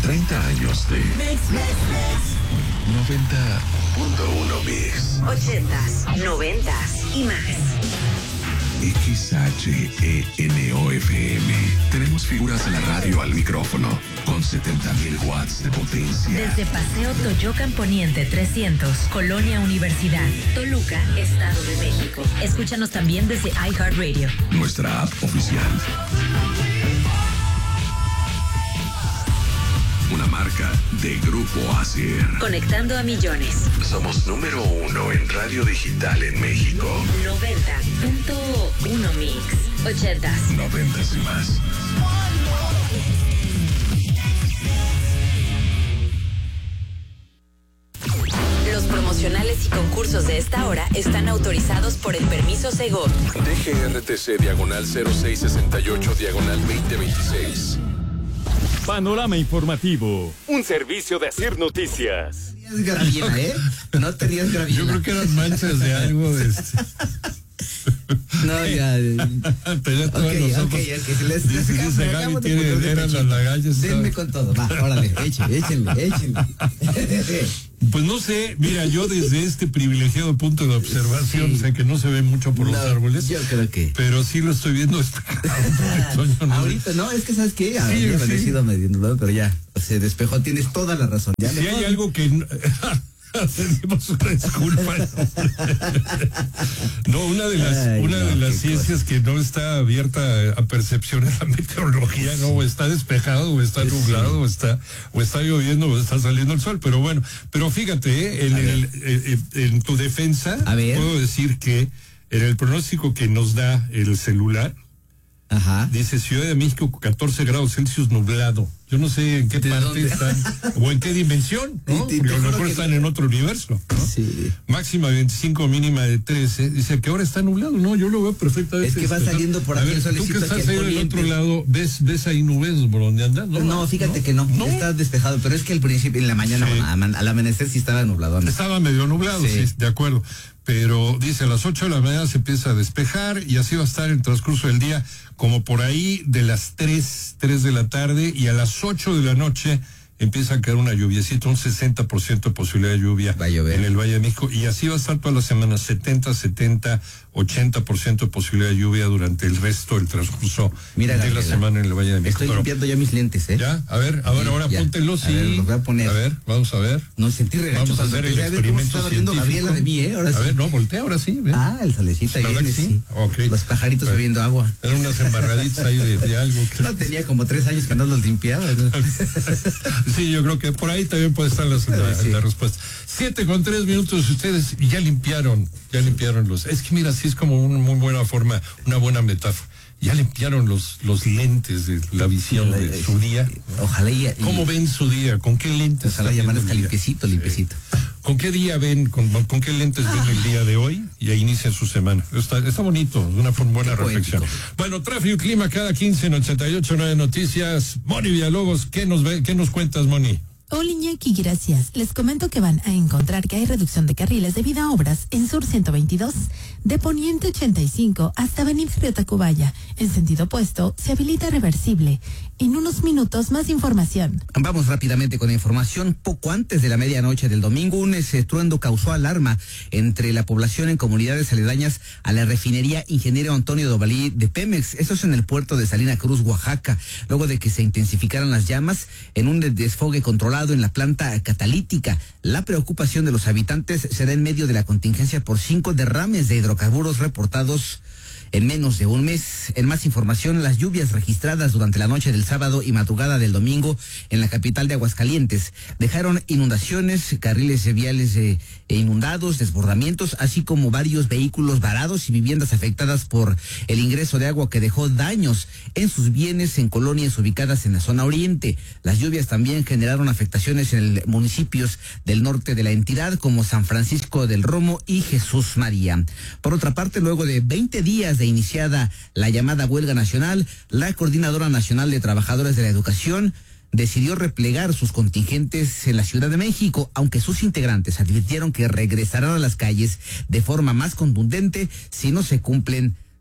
30 años de Mix. 90.1 Mix. 80s, 90s y más. XHENOFM. Tenemos figuras de la radio al micrófono con 70.000 watts de potencia. Desde Paseo Toyocan Poniente 300, Colonia Universidad, Toluca, Estado de México. Escúchanos también desde iHeartRadio. Nuestra app oficial. Una marca de Grupo ASIR. Conectando a millones. Somos número 1 en radio digital en México. 90.1 Mix. 80s. 90s y más. Los promocionales y concursos de esta hora están autorizados por el permiso Segov. DGRTC diagonal 0668 diagonal 2026. Panorama informativo, un servicio de Asir Noticias. No tenías gravina, ¿eh? No tenías gravina. Yo creo que eran manchas de algo de No, ya. Pero ya todos los ojos. Dice Gaby, eran las lagallas. Denme con todo, va, órale, échenle. Pues no sé, mira, yo desde este privilegiado punto de observación, sí, sé que no se ve mucho por los árboles. Yo creo que. Pero sí lo estoy viendo. Ahorita, no, es que sabes qué, había amanecido medio nublado, pero ya se despejó, tienes toda la razón. Ya si hay algo que pedimos una disculpa. No, una de las ciencias que no está abierta a percepción es la meteorología, ¿no? O está despejado, o está nublado, o está lloviendo, o está saliendo el sol. Pero bueno, pero fíjate, en tu defensa, puedo decir que en el pronóstico que nos da el celular, ajá, dice Ciudad de México 14 grados Celsius nublado. Yo no sé en qué parte están o en qué dimensión, ¿no? Porque a lo mejor están en otro universo, ¿no? Sí. Máxima 25, mínima de 13. Dice que ahora está nublado. No, yo lo veo perfectamente. Es que va saliendo por aquí el solecito. Tú que estás ahí del otro lado, ¿ves ahí nubes por donde andas? No, fíjate que no. Está despejado, pero es que al principio, en la mañana, sí, al amanecer sí estaba nublado. ¿No? Estaba medio nublado, sí, de acuerdo. Pero dice a las 8 de la mañana se empieza a despejar y así va a estar en el transcurso del día, como por ahí de las 3 de la tarde, y a las 8 de la noche empieza a caer una lluviecita, un 60% de posibilidad de lluvia en el Valle de México, y así va a estar toda la semana, 80% de posibilidad de lluvia durante el resto del transcurso de la semana en el Valle de México. Estoy limpiando ya mis lentes, ¿eh? Ya, a ver, ahora póntelos, sí. A ver, los voy a poner. A ver, vamos a ver. No sentí regacho. Vamos a hacer el experimento científico. Gabriela de mí, ¿eh? Ahora sí. A ver, no, voltea, ahora sí. ¿Ven? El solecito ahí viene, sí. Okay. Los pajaritos bebiendo agua. Eran unas embarraditas ahí de algo. No, tenía como 3 años que no los limpiaba, ¿no? Sí, yo creo que por ahí también puede estar la respuesta. 7:03, ustedes ya limpiaron los. Es que mira, sí es como una muy buena forma, una buena metáfora. Ya limpiaron los lentes de la visión de su día. Ojalá ¿Cómo ven su día? ¿Con qué lentes? Ojalá amanezca limpiecito. ¿Con qué día ven, con qué lentes ven el día de hoy? Y ahí inicia su semana. Está bonito, de una buena reflexión. Bueno, tráfico y clima cada 15 en 88.9 Noticias. Moni Villalobos, ¿qué nos cuentas, Moni? Hola Iñaki, gracias. Les comento que van a encontrar que hay reducción de carriles debido a obras en Sur 122, de Poniente 85 hasta Benigno Tacubaya. En sentido opuesto, se habilita reversible. En unos minutos, más información. Vamos rápidamente con la información. Poco antes de la medianoche del domingo, un estruendo causó alarma entre la población en comunidades aledañas a la refinería Ingeniero Antonio Dovalí de Pemex. Esto es en el puerto de Salina Cruz, Oaxaca, luego de que se intensificaran las llamas en un desfogue controlado en la planta catalítica. La preocupación de los habitantes se da en medio de la contingencia por 5 derrames de hidrocarburos reportados en menos de un mes. En más información, las lluvias registradas durante la noche del sábado y madrugada del domingo en la capital de Aguascalientes dejaron inundaciones, carriles viales inundados, desbordamientos, así como varios vehículos varados y viviendas afectadas por el ingreso de agua que dejó daños en sus bienes en colonias ubicadas en la zona oriente. Las lluvias también generaron afectaciones en municipios del norte de la entidad como San Francisco del Romo y Jesús María. Por otra parte, luego de 20 días de iniciada la llamada huelga nacional, la Coordinadora Nacional de Trabajadores de la Educación decidió replegar sus contingentes en la Ciudad de México, aunque sus integrantes advirtieron que regresarán a las calles de forma más contundente si no se cumplen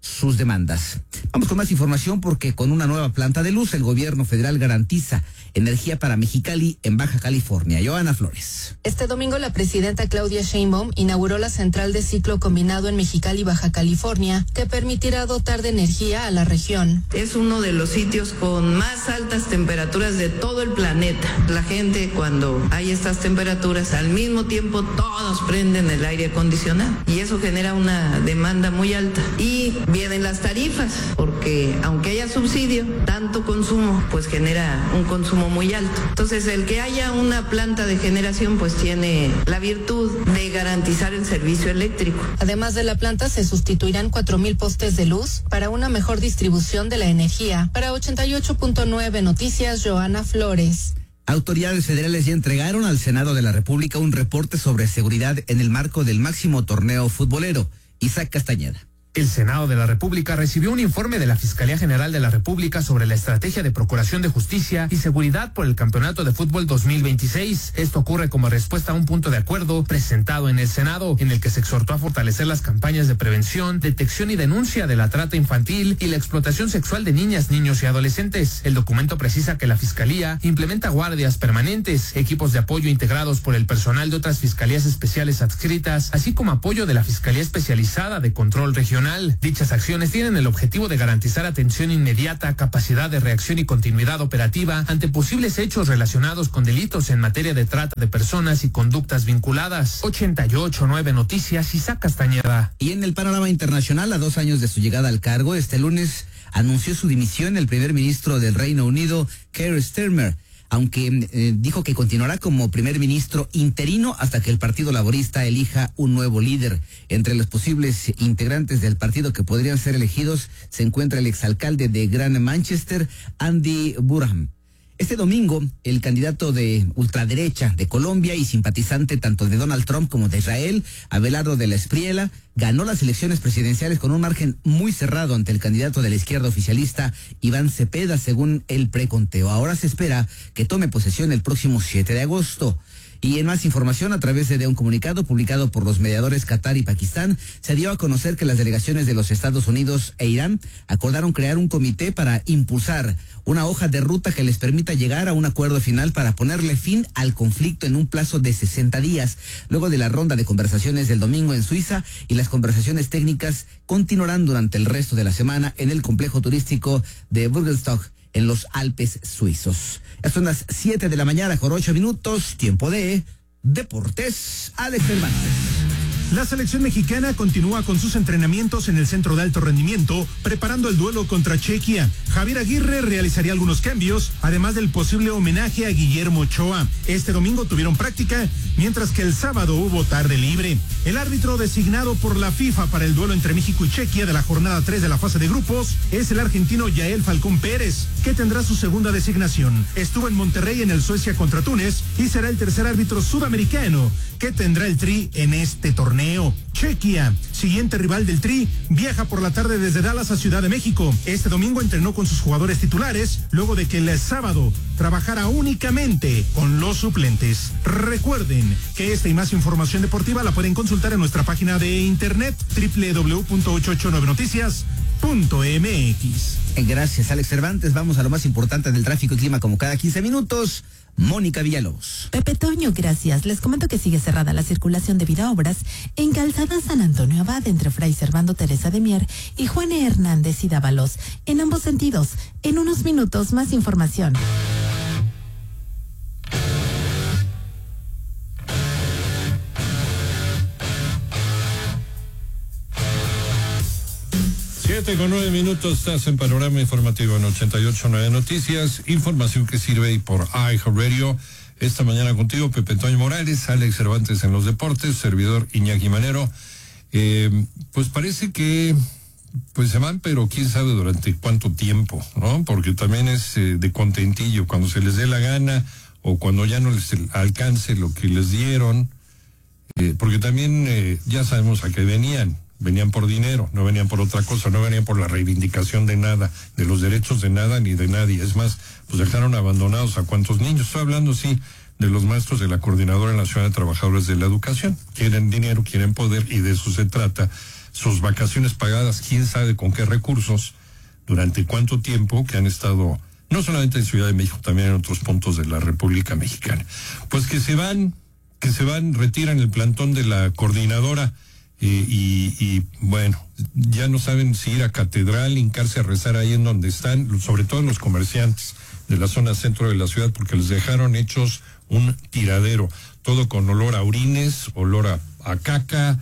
sus demandas. Vamos con más información porque con una nueva planta de luz el gobierno federal garantiza energía para Mexicali en Baja California. Joana Flores. Este domingo la presidenta Claudia Sheinbaum inauguró la central de ciclo combinado en Mexicali, Baja California, que permitirá dotar de energía a la región. Es uno de los sitios con más altas temperaturas de todo el planeta. La gente cuando hay estas temperaturas al mismo tiempo todos prenden el aire acondicionado y eso genera una demanda muy alta. Y vienen las tarifas, porque aunque haya subsidio, tanto consumo, pues genera un consumo muy alto. Entonces, el que haya una planta de generación, pues tiene la virtud de garantizar el servicio eléctrico. Además de la planta, se sustituirán 4,000 postes de luz para una mejor distribución de la energía. Para 88.9 Noticias, Joana Flores. Autoridades federales ya entregaron al Senado de la República un reporte sobre seguridad en el marco del máximo torneo futbolero. Isaac Castañeda. El Senado de la República recibió un informe de la Fiscalía General de la República sobre la estrategia de procuración de justicia y seguridad por el Campeonato de Fútbol 2026. Esto ocurre como respuesta a un punto de acuerdo presentado en el Senado, en el que se exhortó a fortalecer las campañas de prevención, detección y denuncia de la trata infantil y la explotación sexual de niñas, niños y adolescentes. El documento precisa que la Fiscalía implementa guardias permanentes, equipos de apoyo integrados por el personal de otras fiscalías especiales adscritas, así como apoyo de la Fiscalía Especializada de Control Regional. Dichas acciones tienen el objetivo de garantizar atención inmediata, capacidad de reacción y continuidad operativa ante posibles hechos relacionados con delitos en materia de trata de personas y conductas vinculadas. 88.9 Noticias, Isaac Castañeda. Y en el panorama internacional, a 2 años de su llegada al cargo, este lunes anunció su dimisión el primer ministro del Reino Unido, Keir Starmer, aunque dijo que continuará como primer ministro interino hasta que el Partido Laborista elija un nuevo líder. Entre los posibles integrantes del partido que podrían ser elegidos se encuentra el exalcalde de Gran Manchester, Andy Burnham. Este domingo, el candidato de ultraderecha de Colombia y simpatizante tanto de Donald Trump como de Israel, Abelardo de la Espriella, ganó las elecciones presidenciales con un margen muy cerrado ante el candidato de la izquierda oficialista, Iván Cepeda, según el preconteo. Ahora se espera que tome posesión el próximo 7 de agosto. Y en más información, a través de un comunicado publicado por los mediadores Qatar y Pakistán, se dio a conocer que las delegaciones de los Estados Unidos e Irán acordaron crear un comité para impulsar una hoja de ruta que les permita llegar a un acuerdo final para ponerle fin al conflicto en un plazo de 60 días, luego de la ronda de conversaciones del domingo en Suiza, y las conversaciones técnicas continuarán durante el resto de la semana en el complejo turístico de Burgenstock, en los Alpes suizos. Son las 7 de la mañana con 8 minutos, tiempo de Deportes. Alex Cervantes. La selección mexicana continúa con sus entrenamientos en el centro de alto rendimiento, preparando el duelo contra Chequia. Javier Aguirre realizaría algunos cambios, además del posible homenaje a Guillermo Ochoa. Este domingo tuvieron práctica, mientras que el sábado hubo tarde libre. El árbitro designado por la FIFA para el duelo entre México y Chequia de la jornada 3 de la fase de grupos es el argentino Yael Falcón Pérez, que tendrá su segunda designación. Estuvo en Monterrey en el Suecia contra Túnez y será el tercer árbitro sudamericano que tendrá el Tri en este torneo. Chequia, siguiente rival del Tri, viaja por la tarde desde Dallas a Ciudad de México. Este domingo entrenó con sus jugadores titulares, luego de que el sábado trabajara únicamente con los suplentes. Recuerden que esta y más información deportiva la pueden consultar en nuestra página de internet www.889noticias.mx. Gracias, Alex Cervantes. Vamos a lo más importante del tráfico y clima como cada 15 minutos. Mónica Villalobos. Pepe Toño, gracias. Les comento que sigue cerrada la circulación debido a obras en Calzada San Antonio Abad entre Fray Servando Teresa de Mier y Juan E. Hernández y Dávalos. En ambos sentidos. En unos minutos, más información. Con 9 minutos, estás en Panorama Informativo en 88.9 Noticias, información que sirve por iHeartRadio. Esta mañana contigo, Pepe Toño Morales, Alex Cervantes en los deportes, servidor Iñaki Manero. Pues parece que se van, pero quién sabe durante cuánto tiempo, ¿no? Porque también es de contentillo, cuando se les dé la gana o cuando ya no les alcance lo que les dieron, porque también ya sabemos a qué venían por dinero, no venían por otra cosa, no venían por la reivindicación de nada, de los derechos de nada ni de nadie. Es más, pues dejaron abandonados a cuántos niños. Estoy hablando, sí, de los maestros de la Coordinadora Nacional de Trabajadores de la Educación. Quieren dinero, quieren poder, y de eso se trata, sus vacaciones pagadas, quién sabe con qué recursos, durante cuánto tiempo, que han estado no solamente en Ciudad de México, también en otros puntos de la República Mexicana. Pues que se van, retiran el plantón de la coordinadora y bueno, ya no saben si ir a Catedral, hincarse a rezar ahí en donde están, sobre todo los comerciantes de la zona centro de la ciudad, porque les dejaron hechos un tiradero, todo con olor a orines, olor a caca.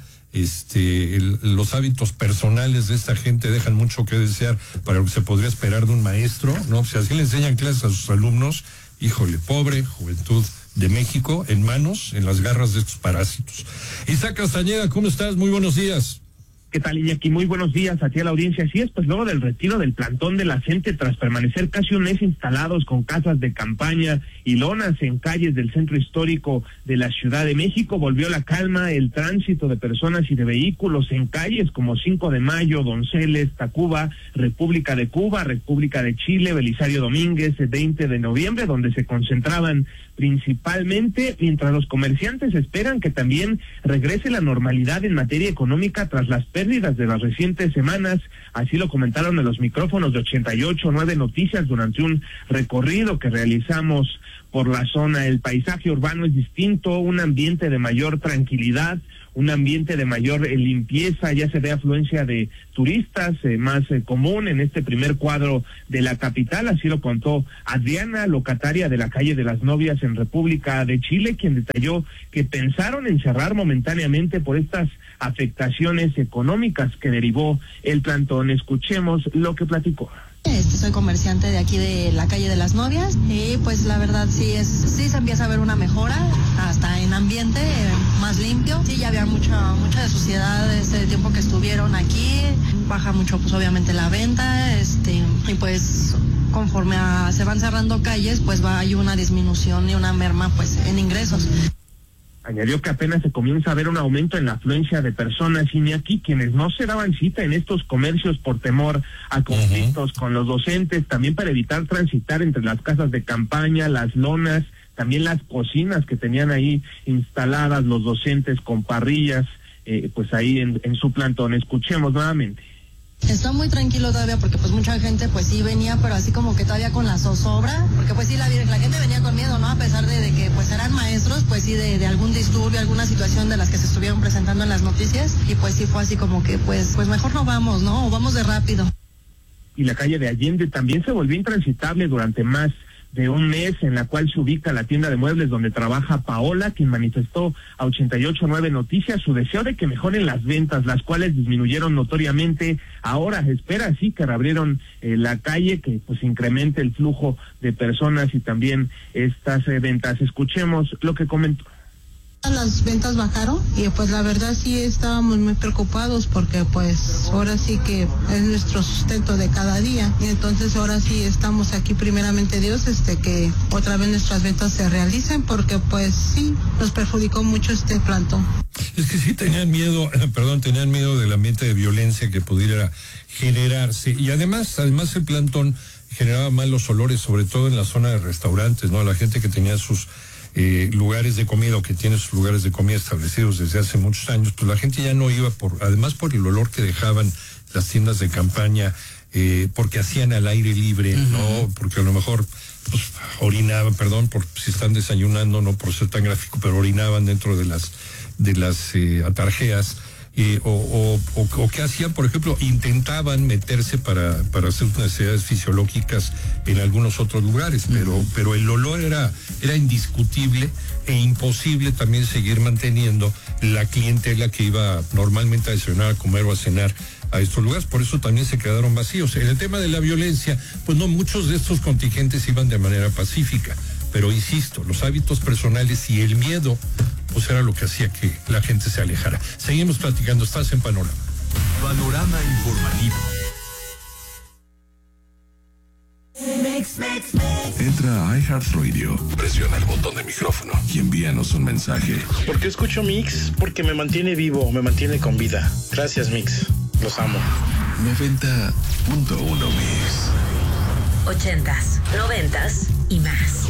Los hábitos personales de esta gente dejan mucho que desear para lo que se podría esperar de un maestro, ¿no? Si así le enseñan clases a sus alumnos, híjole, pobre juventud de México en las garras de estos parásitos. Isaac Castañeda, ¿cómo estás? Muy buenos días. ¿Qué tal, Iñaki? Muy buenos días a ti, a la audiencia. Así es, pues luego del retiro del plantón de la CENTE, tras permanecer casi un mes instalados con casas de campaña y lonas en calles del centro histórico de la Ciudad de México, volvió la calma, el tránsito de personas y de vehículos en calles como 5 de Mayo, Donceles, Tacuba, República de Cuba, República de Chile, Belisario Domínguez, 20 de noviembre, donde se concentraban principalmente, mientras los comerciantes esperan que también regrese la normalidad en materia económica tras las pérdidas de las recientes semanas. Así lo comentaron en los micrófonos de 88.9 Noticias durante un recorrido que realizamos por la zona. El paisaje urbano es distinto, un ambiente de mayor tranquilidad, un ambiente de mayor limpieza, ya se ve afluencia de turistas más común en este primer cuadro de la capital. Así lo contó Adriana, locataria de la calle de las Novias en República de Chile, quien detalló que pensaron en cerrar momentáneamente por estas afectaciones económicas que derivó el plantón. Escuchemos lo que platicó. Soy comerciante de aquí de la calle de las Novias y pues la verdad sí se empieza a ver una mejora, hasta en ambiente más limpio. Sí, ya había mucha de suciedad ese tiempo que estuvieron aquí, baja mucho pues obviamente la venta, y pues conforme se van cerrando calles pues hay una disminución y una merma pues en ingresos. Añadió que apenas se comienza a ver un aumento en la afluencia de personas, Iñaki, quienes no se daban cita en estos comercios por temor a conflictos con los docentes, también para evitar transitar entre las casas de campaña, las lonas, también las cocinas que tenían ahí instaladas los docentes con parrillas, pues ahí en su plantón. Escuchemos nuevamente. Está muy tranquilo todavía porque pues mucha gente pues sí venía, pero así como que todavía con la zozobra, porque pues sí la gente venía con miedo, ¿no? A pesar de que pues eran maestros, pues sí de algún disturbio, alguna situación de las que se estuvieron presentando en las noticias, y pues sí fue así como que pues mejor no vamos, ¿no? O vamos de rápido. Y la calle de Allende también se volvió intransitable durante más de un mes, en la cual se ubica la tienda de muebles donde trabaja Paola, quien manifestó a 88.9 Noticias su deseo de que mejoren las ventas, las cuales disminuyeron notoriamente. Ahora espera así que reabrieron la calle, que pues incremente el flujo de personas y también estas ventas. Escuchemos lo que comentó. Las ventas bajaron y pues la verdad sí estábamos muy preocupados porque pues ahora sí que es nuestro sustento de cada día, y entonces ahora sí estamos aquí primeramente Dios que otra vez nuestras ventas se realicen, porque pues sí nos perjudicó mucho este plantón. Es que sí tenían miedo del ambiente de violencia que pudiera generarse, y además el plantón generaba malos olores, sobre todo en la zona de restaurantes, ¿no? La gente que tenía sus lugares de comida, o que tiene sus lugares de comida establecidos desde hace muchos años, pues la gente ya no iba además por el olor que dejaban las tiendas de campaña, porque hacían al aire libre, ¿no? Porque a lo mejor pues orinaban, por si están desayunando, no por ser tan gráfico, pero orinaban dentro de las atarjeas. O que hacían, por ejemplo, intentaban meterse para hacer necesidades fisiológicas en algunos otros lugares, pero el olor era indiscutible e imposible también seguir manteniendo la clientela que iba normalmente a desayunar, a comer o a cenar a estos lugares. Por eso también se quedaron vacíos. En el tema de la violencia, pues no, muchos de estos contingentes iban de manera pacífica, pero insisto, los hábitos personales y el miedo pues era lo que hacía que la gente se alejara. Seguimos platicando, estás en Panorama. Panorama informativo. Entra a iHeartRadio, presiona el botón de micrófono y envíanos un mensaje. ¿Por qué escucho Mix? Porque me mantiene vivo, me mantiene con vida. Gracias, Mix. Los amo. 90.1 Mix. 80s, 90s y más.